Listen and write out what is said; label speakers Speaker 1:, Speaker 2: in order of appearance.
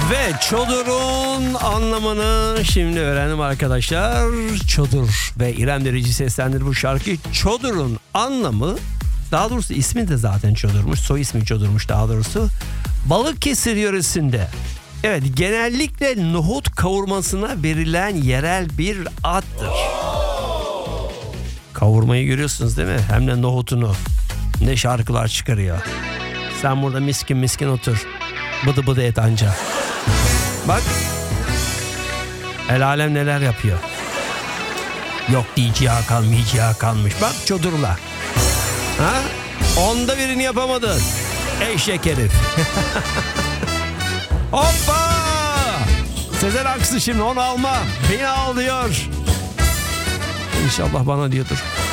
Speaker 1: Ve çodurun anlamını şimdi öğrendim arkadaşlar. Çodur ve İrem Derici seslendir bu şarkı. Çodurun anlamı, daha doğrusu ismi de zaten çodurmuş. Soy ismi çodurmuş daha doğrusu. Balıkesir yöresinde. Evet, genellikle nohut kavurmasına verilen yerel bir addır. Kavurmayı görüyorsunuz değil mi? Hem de nohutunu. Ne şarkılar çıkarıyor. Sen burada miskin miskin otur. Bıdı bıdı et anca. Bak. El alem neler yapıyor. Yok diyeceği kalmayacağı kalmış. Bak çodurla. Ha? Onda birini yapamadın. Eşek herif. Hoppa! Sezen Aksu şimdi onu alma. Beni al diyor. İnşallah bana diyordur.